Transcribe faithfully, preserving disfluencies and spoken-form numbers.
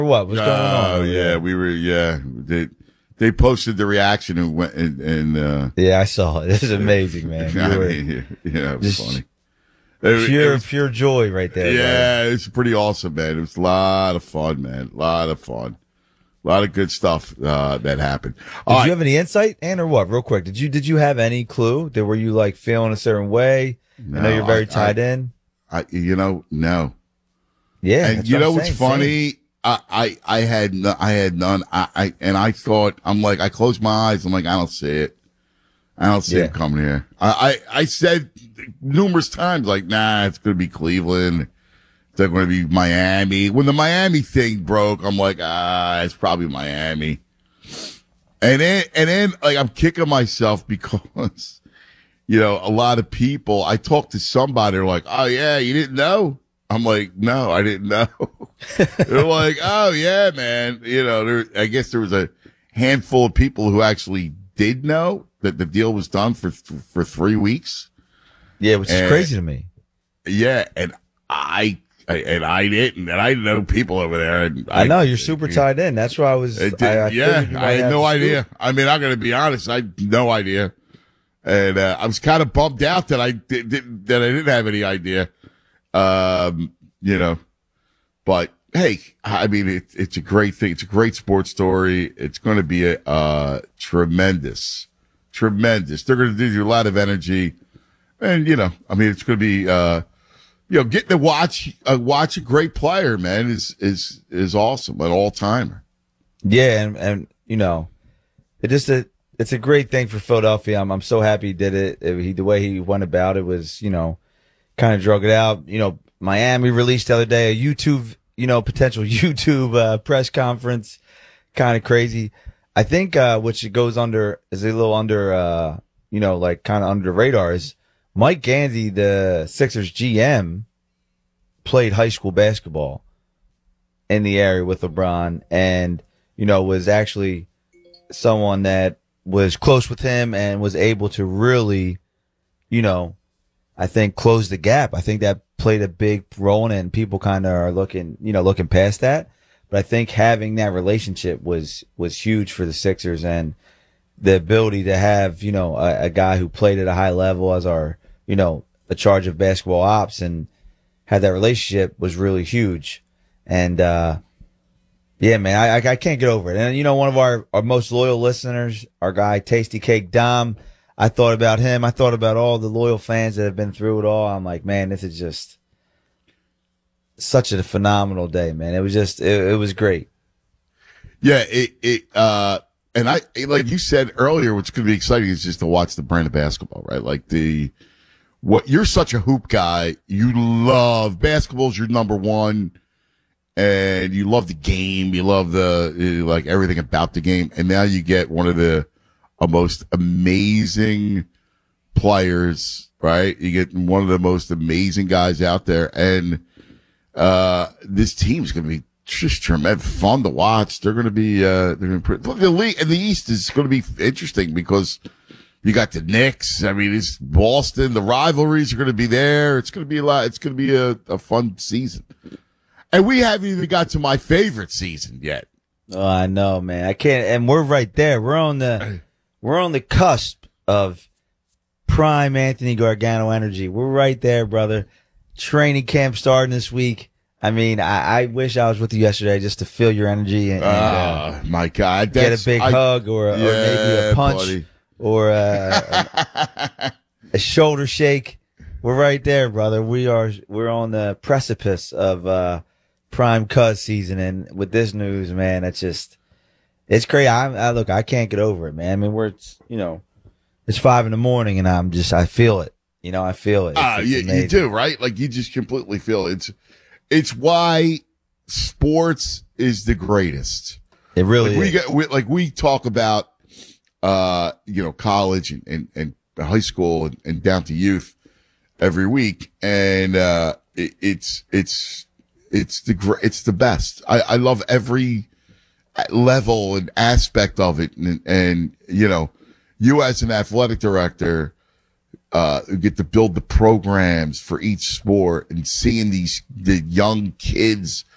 What was going on? Oh yeah, we were. Yeah, they they posted the reaction and went and, and uh, yeah, I saw it. This is amazing, man. You I were mean, yeah, it was just funny. It, pure, it was, pure joy right there. yeah, it's pretty awesome, man. It was a lot of fun, man. A lot of fun. A lot of good stuff uh, that happened. Did All you right. have any insight, and or what? Real quick, did you did you have any clue? That were you like feeling a certain way? No, I know you're very I- tied I- in. I, you know, no. Yeah, And that's you what know I'm what's saying, funny? I, I, I had, no, I had none. I, I, and I thought, I'm like, I closed my eyes. I'm like, I don't see it. I don't see Yeah. him coming here. I, I, I said numerous times, like, nah, it's going to be Cleveland. It's going to be Miami. When the Miami thing broke, I'm like, ah, it's probably Miami. And then, and then, like, I'm kicking myself because, you know, a lot of people, I talked to somebody, they're like, oh, yeah, you didn't know? I'm like, no, I didn't know. They're like, oh, yeah, man. You know, there, I guess there was a handful of people who actually did know that the deal was done for for three weeks. Yeah, which is And- crazy to me. Yeah, and I, I and I didn't, and I know people over there. And I, know you're super tied in. That's why I was. It did- I, I yeah, figured you might I had have no the idea. scoop. I mean, I'm going to be honest. I had no idea, and uh, I was kind of bummed out that I did, didn't that I didn't have any idea. Um, you know, but hey, I mean, it, it's a great thing. It's a great sports story. It's going to be a uh, tremendous, tremendous. They're going to do a lot of energy, and you know, I mean, it's going to be. Uh, You know, getting to watch uh, watch a great player, man, is is is awesome, an all timer. Yeah, and and you know, it just a it's a great thing for Philadelphia. I'm I'm so happy he did it. It- he, the way he went about it was, you know, kind of drug it out. You know, Miami released the other day a YouTube, you know, potential YouTube uh, press conference, kind of crazy. I think uh, which goes under is a little under, uh, you know, like kind of under the radar is Mike Gandy, the Sixers G M, played high school basketball in the area with LeBron, and you know, was actually someone that was close with him and was able to really, you know, I think close the gap. I think that played a big role in it, and people kind of are looking, you know, looking past that. But I think having that relationship was, was huge for the Sixers, and the ability to have, you know, a, a guy who played at a high level as our, you know, a charge of basketball ops and had that relationship was really huge. And, uh, yeah, man, I, I I can't get over it. And, you know, one of our, our most loyal listeners, our guy, Tasty Cake Dom, I thought about him. I thought about all the loyal fans that have been through it all. I'm like, man, this is just such a phenomenal day, man. It was just, it, it was great. Yeah, it it uh, and I like you said earlier, what's going to be exciting is just to watch the brand of basketball, right? Like the what you're such a hoop guy, you love basketball's your number one. And you love the game. You love the, like everything about the game. And now you get one of the uh, most amazing players, right? You get one of the most amazing guys out there. And, uh, this team's going to be just tremendous, fun to watch. They're going to be, uh, they're going to look, the league in the East is going to be interesting because you got the Knicks. I mean, it's Boston. The rivalries are going to be there. It's going to be a lot. It's going to be a, a fun season. And we haven't even got to my favorite season yet. Oh, I know, man. I can't, and we're right there. We're on the, we're on the cusp of prime Anthony Gargano energy. We're right there, brother. Training camp starting this week. I mean, I, I wish I was with you yesterday just to feel your energy and, and uh, Oh, my God. get That's, a big I, hug or, or maybe Yeah, a punch buddy. or a, a, a shoulder shake. We're right there, brother. We are, we're on the precipice of, uh, prime Cuz season, and with this news, man, it's just, it's crazy. I, I look, I can't get over it, man. I mean, we're, it's, you know, it's five in the morning, and I'm just, I feel it. You know, I feel it. It's, Ah, it's you, you amazing. do, right? Like you just completely feel it. It's, it's why sports is the greatest. It really Like we is. get, we, like we talk about, uh, you know, college and, and, and high school and, and down to youth every week. And, uh, it, it's, it's, it's the, gr- it's the best. I, I love every level and aspect of it. And, and, you know, you as an athletic director, uh, get to build the programs for each sport and seeing these, the young kids